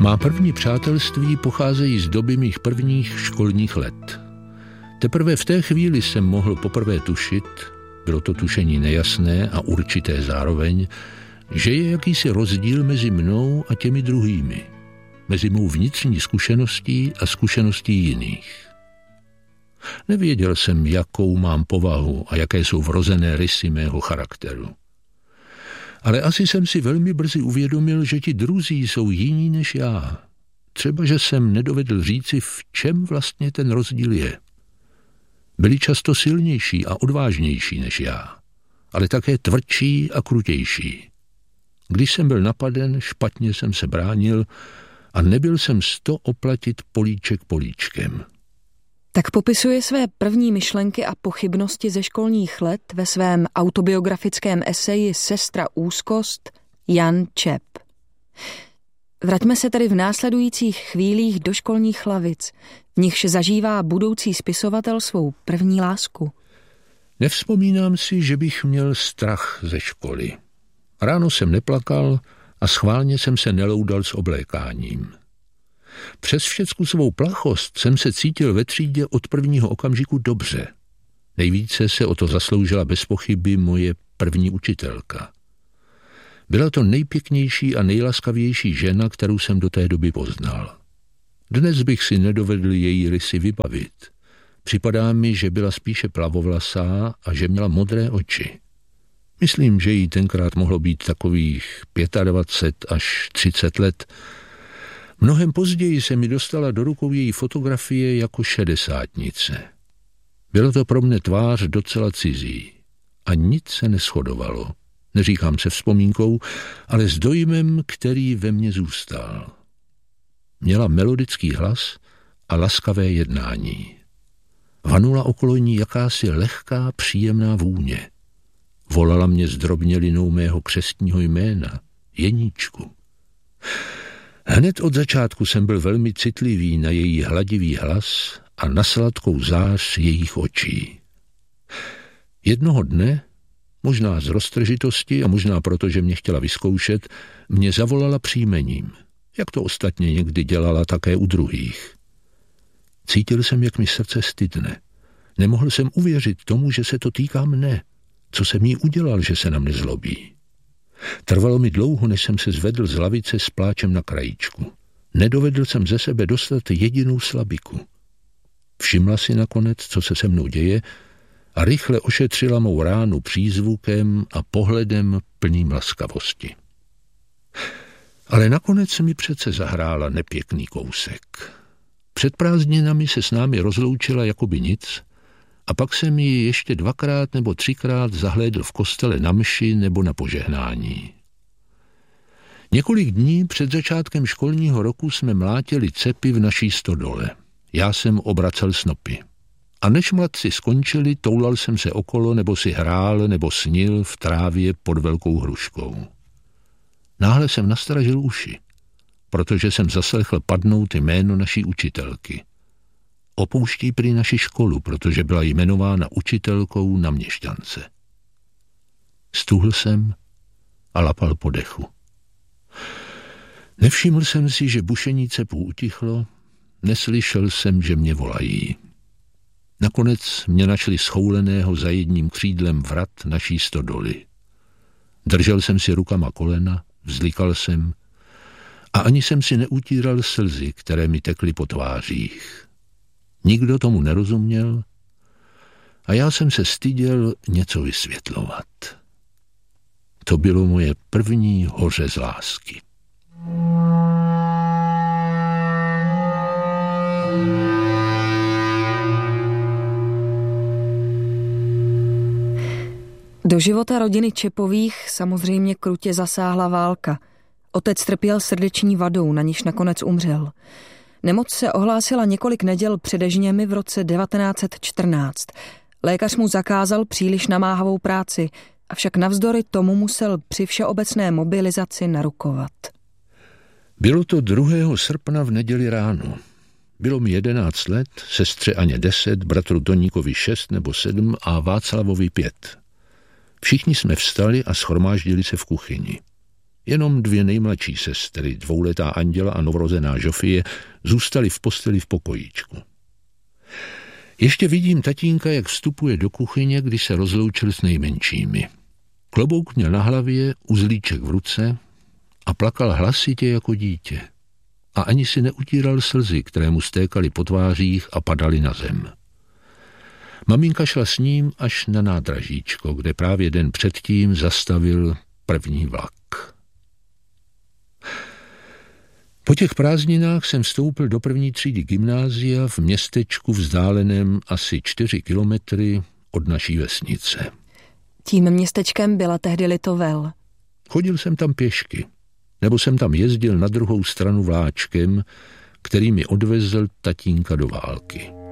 Má první přátelství pocházejí z doby mých prvních školních let. Teprve v té chvíli jsem mohl poprvé tušit, bylo to tušení nejasné a určité zároveň, že je jakýsi rozdíl mezi mnou a těmi druhými, mezi mou vnitřní zkušeností a zkušeností jiných. Nevěděl jsem, jakou mám povahu a jaké jsou vrozené rysy mého charakteru. Ale asi jsem si velmi brzy uvědomil, že ti druzí jsou jiní než já. Třeba, že jsem nedovedl říci, v čem vlastně ten rozdíl je. Byli často silnější a odvážnější než já, ale také tvrdší a krutější. Když jsem byl napaden, špatně jsem se bránil a nebyl jsem 100 oplatit políček políčkem. Tak popisuje své první myšlenky a pochybnosti ze školních let ve svém autobiografickém eseji Sestra úzkost Jan Čep. Vraťme se tedy v následujících chvílích do školních lavic, v nichž zažívá budoucí spisovatel svou první lásku. Nevzpomínám si, že bych měl strach ze školy. Ráno jsem neplakal a schválně jsem se neloudal s oblékáním. Přes všecku svou plachost jsem se cítil ve třídě od prvního okamžiku dobře. Nejvíce se o to zasloužila bez pochyby moje první učitelka. Byla to nejpěknější a nejlaskavější žena, kterou jsem do té doby poznal. Dnes bych si nedovedl její rysy vybavit. Připadá mi, že byla spíše plavovlasá a že měla modré oči. Myslím, že jí tenkrát mohlo být takových 25 až 30 let. Mnohem později se mi dostala do rukou její fotografie jako šedesátnice. Bylo to pro mne tvář docela cizí a nic se neshodovalo. Neříkám se vzpomínkou, ale s dojmem, který ve mně zůstal. Měla melodický hlas a laskavé jednání. Vanula okolo ní jakási lehká, příjemná vůně. Volala mě zdrobnělinou mého křestního jména, Jeníčku. Hned od začátku jsem byl velmi citlivý na její hladivý hlas a na sladkou zář jejich očí. Jednoho dne, možná z roztržitosti a možná proto, že mě chtěla vyzkoušet, mě zavolala příjmením, jak to ostatně někdy dělala také u druhých. Cítil jsem, jak mi srdce stydne. Nemohl jsem uvěřit tomu, že se to týká mne. Co jsem jí udělal, že se na mne zlobí? Trvalo mi dlouho, než jsem se zvedl z lavice s pláčem na krajíčku. Nedovedl jsem ze sebe dostat jedinou slabiku. Všimla si nakonec, co se se mnou děje, a rychle ošetřila mou ránu přízvukem a pohledem plným laskavosti. Ale nakonec mi přece zahrála nepěkný kousek. Před prázdninami se s námi rozloučila jakoby nic a pak jsem ji ještě 2krát nebo 3krát zahlédl v kostele na mši nebo na požehnání. Několik dní před začátkem školního roku jsme mlátili cepy v naší stodole. Já jsem obracel snopy. A než mladci skončili, toulal jsem se okolo, nebo si hrál, nebo snil v trávě pod velkou hruškou. Náhle jsem nastražil uši, protože jsem zaslechl padnout jméno naší učitelky. Opouští prý naši školu, protože byla jmenována učitelkou na Měšťance. Stuhl jsem a lapal po dechu. Nevšiml jsem si, že bušení cepů utichlo, neslyšel jsem, že mě volají. Nakonec mě našli schouleného za jedním křídlem vrat naší stodoly. Držel jsem si rukama kolena, vzlikal jsem a ani jsem si neutíral slzy, které mi tekly po tvářích. Nikdo tomu nerozuměl a já jsem se styděl něco vysvětlovat. To bylo moje první hoře z lásky. Do života rodiny Čepových samozřejmě krutě zasáhla válka. Otec trpěl srdeční vadou, na níž nakonec umřel. Nemoc se ohlásila několik neděl před Žněmi v roce 1914. Lékař mu zakázal příliš namáhavou práci, avšak navzdory tomu musel při všeobecné mobilizaci narukovat. Bylo to 2. srpna v neděli ráno. Bylo mi 11 let, sestře Aně 10, bratru Toníkovi 6 nebo 7 a Václavovi 5. Všichni jsme vstali a shromáždili se v kuchyni. Jenom 2 nejmladší sestry, 2letá Anděla a novorozená Žofie, zůstaly v posteli v pokojíčku. Ještě vidím tatínka, jak vstupuje do kuchyně, když se rozloučil s nejmenšími. Klobouk měl na hlavě, uzlíček v ruce a plakal hlasitě jako dítě. A ani si neutíral slzy, které mu stékaly po tvářích a padaly na zem. Maminka šla s ním až na nádražíčko, kde právě den předtím zastavil první vlak. Po těch prázdninách jsem vstoupil do 1. třídy gymnázia v městečku vzdáleném asi 4 kilometry od naší vesnice. Tím městečkem byla tehdy Litovel. Chodil jsem tam pěšky, nebo jsem tam jezdil na druhou stranu vláčkem, který mi odvezl tatínka do války.